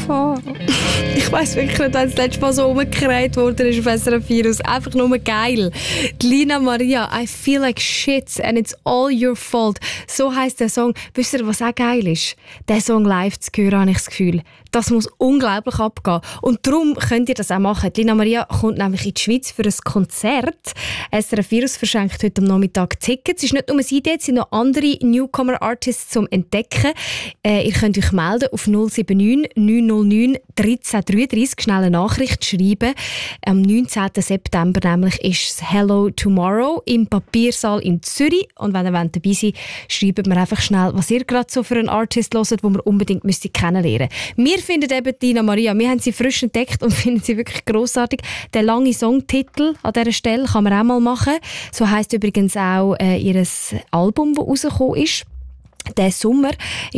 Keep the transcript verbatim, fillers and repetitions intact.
Oh. Ich weiss wirklich nicht, wenn das letzte Mal so umgekehrt worden ist auf S R F Virus. Einfach nur geil. Die Lina Maria, I feel like shit and it's all your fault. So heisst der Song. Wisst ihr, was auch geil ist? Den Song live zu hören, habe ich das Gefühl. Das muss unglaublich abgehen. Und darum könnt ihr das auch machen. Die Lina Maria kommt nämlich in die Schweiz für ein Konzert. S R F Virus verschenkt heute am Nachmittag Tickets. Es ist nicht nur sie dort, es sind noch andere Newcomer-Artists zum Entdecken. Äh, ihr könnt euch melden auf null sieben neun neun null neun eins drei drei drei. Schnell eine Nachricht schreiben. Am neunzehnten September nämlich ist es Hello Tomorrow im Papiersaal in Zürich. Und wenn ihr dabei sein wollt, schreibt mir einfach schnell, was ihr gerade so für einen Artist hört, den wir unbedingt müsst kennenlernen müsst. Wir finden eben Lina Maria, wir haben sie frisch entdeckt und finden sie wirklich grossartig. Der lange Songtitel an dieser Stelle kann man auch mal machen. So heisst übrigens auch äh, ihr Album, das rausgekommen ist. Der Sommer